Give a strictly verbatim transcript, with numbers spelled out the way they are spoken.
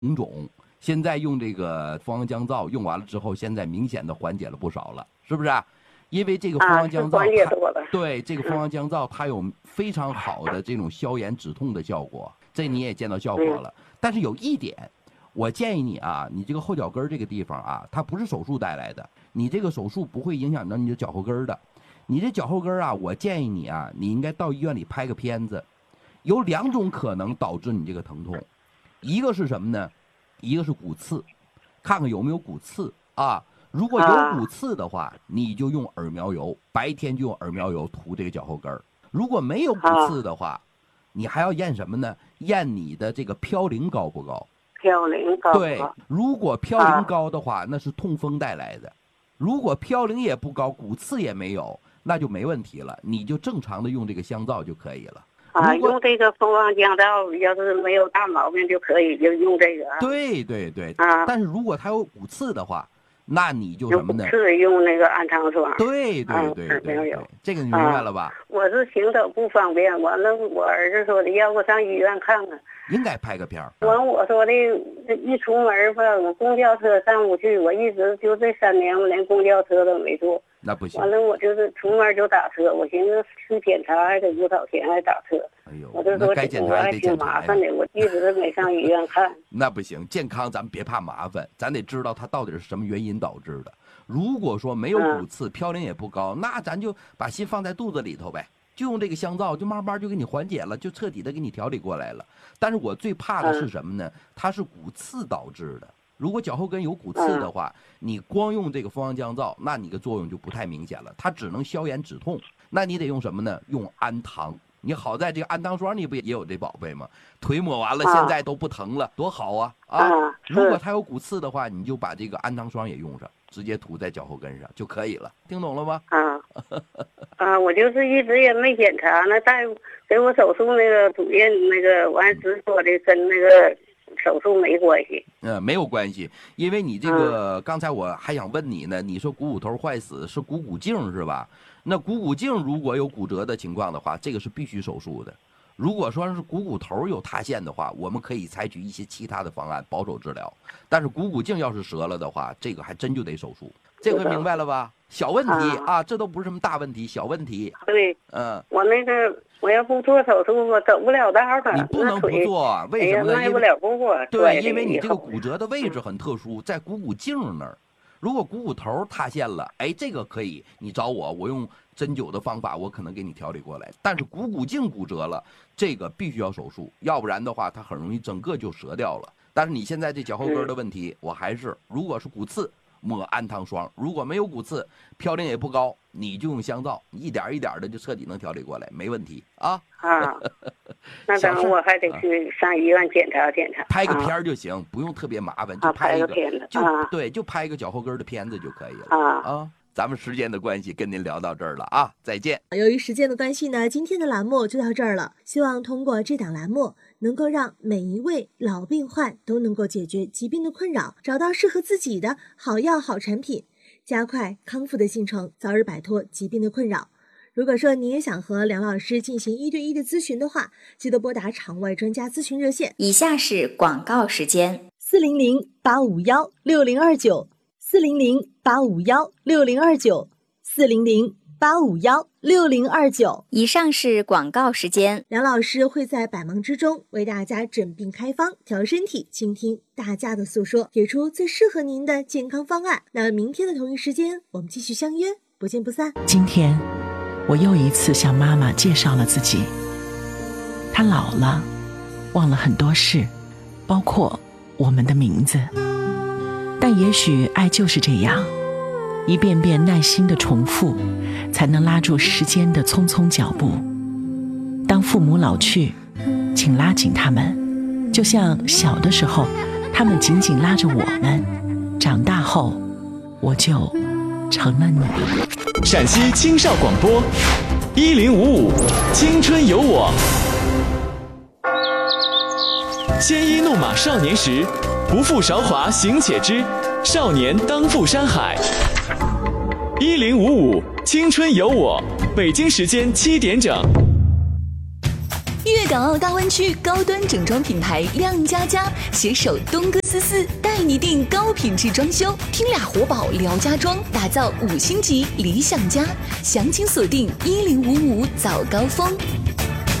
红肿，现在用这个蜂王降噪用完了之后，现在明显的缓解了不少了，是不是啊？因为这个蜂王降噪、啊、对这个蜂王降噪它有非常好的这种消炎止痛的效果，这你也见到效果了。但是有一点，我建议你啊，你这个后脚跟这个地方啊，它不是手术带来的，你这个手术不会影响到你的脚后跟的。你这脚后跟啊，我建议你啊，你应该到医院里拍个片子。有两种可能导致你这个疼痛，一个是什么呢？一个是骨刺，看看有没有骨刺啊。如果有骨刺的话，你就用耳苗油，白天就用耳苗油涂这个脚后跟儿。如果没有骨刺的话，你还要验什么呢？验你的这个嘌呤高不高？ 嘌呤高。 对，如果嘌呤高的话，那是痛风带来的；如果嘌呤也不高，骨刺也没有，那就没问题了，你就正常的用这个香皂就可以了。 啊，用这个蜂王降噪，要是没有大毛病就可以就用这个。 对对对。啊。但是如果它有骨刺的话，那你就什么呢？ 是用那个安糖霜。 对对对对对，这个你明白了吧？ 啊、我是行走不方便，完了我儿子说的要我上医院看看。 应该拍个片儿。 完我说的，一出门吧，我公交车上不去，我一直就这三年我连公交车都没坐。 那不行。 完了我就是出门就打车，我寻思去检查还得不少钱，还打车。 哎呦， 我就说该检查还得检查， 挺麻烦的，我一直没上医院看。 那不行，健康咱别怕麻烦，咱得知道它到底是什么原因导致的。如果说没有骨刺，嘌呤也不高，那咱就把心放在肚子里头呗，就用这个香皂，就慢慢就给你缓解了，就彻底的给你调理过来了。但是我最怕的是什么呢？它是骨刺导致的。如果脚后跟有骨刺的话，你光用这个蜂王降噪，那你的作用就不太明显了，它只能消炎止痛。那你得用什么呢？用安糖。你好在这个安糖霜，你不也有这宝贝吗？腿抹完了，现在都不疼了，多好啊！啊，如果它有骨刺的话，你就把这个安糖霜也用上，直接涂在脚后跟上就可以了。听懂了吗？ 啊啊，我就是一直也没检查，那大夫给我手术那个主任那个完直说的跟那个手术没关系。 嗯，没有关系，因为你这个、嗯、刚才我还想问你呢，你说股骨头坏死是股骨颈是吧？那股骨颈如果有骨折的情况的话，这个是必须手术的。如果说是股骨头有塌陷的话，我们可以采取一些其他的方案保守治疗。但是股骨颈要是折了的话，这个还真就得手术。这回明白了吧？小问题 啊, 啊，这都不是什么大问题，小问题。 对， 嗯， 我那个我要不做手术，我走不了道了。 你不能不做，为什么呢？ 迈不了步啊。 对，因为你这个骨折的位置很特殊，在股骨颈那儿。如果股骨头塌陷了，哎，这个可以，你找我，我用针灸的方法，我可能给你调理过来。但是股骨颈骨折了，这个必须要手术，要不然的话，它很容易整个就折掉了。但是你现在这脚后跟的问题，我还是，如果是骨刺，抹安糖霜；如果没有骨刺，嘌呤也不高，你就用香皂，一点一点的就彻底能调理过来，没问题啊。 啊，那等我还得去上医院检查检查， 拍个片儿就行，啊、不用特别麻烦，就拍一个， 片子， 就、 啊、 对，就拍一个脚后跟的片子就可以了啊啊。咱们时间的关系，跟您聊到这儿了啊，再见。 由于时间的关系呢，今天的栏目就到这儿了。希望通过这档栏目，能够让每一位老病患都能够解决疾病的困扰，找到适合自己的好药好产品，加快康复的进程，早日摆脱疾病的困扰。如果说你也想和梁老师进行一对一的咨询的话，记得拨打场外专家咨询热线。 以下是广告时间： 四零零八五幺六零二九，四零零八五幺六零二九，四零零八五幺六零二九。 以上是广告时间。 梁老师会在百忙之中为大家诊病开方，调身体，倾听大家的诉说，给出最适合您的健康方案。那明天的同一时间，我们继续相约，不见不散。 今天我又一次向妈妈介绍了自己。她老了，忘了很多事，包括我们的名字。但也许爱就是这样，一遍遍耐心的重复，才能拉住时间的匆匆脚步。当父母老去，请拉紧他们，就像小的时候，他们紧紧拉着我们。长大后，我就成了你。 陕西青少广播一零五五青春有我。鲜衣怒马少年时，不负韶华行且知，少年当赴山海。一零五五青春有我，北京时间七点整。 乐港澳大湾区高端整装品牌亮家家携手东哥思思，带你定高品质装修，听俩活宝聊家装，打造五星级理想家。详情锁定一零五五早高峰。